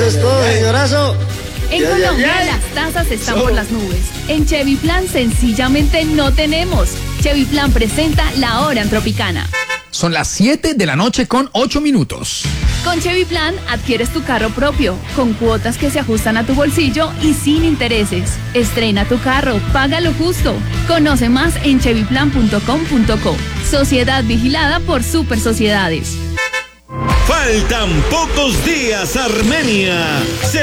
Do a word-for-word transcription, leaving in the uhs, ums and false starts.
es todo, señorazo. En Ya, Colombia ya, ya. las tasas están So. por las nubes. En Chevy Plan sencillamente no tenemos. Chevy Plan presenta La Hora en Tropicana. Son las siete de la noche con ocho minutos. Con Chevy Plan adquieres tu carro propio, con cuotas que se ajustan a tu bolsillo y sin intereses. Estrena tu carro, paga lo justo. Conoce más en chevy plan punto com punto co. Sociedad vigilada por Super Sociedades. Faltan pocos días, Armenia.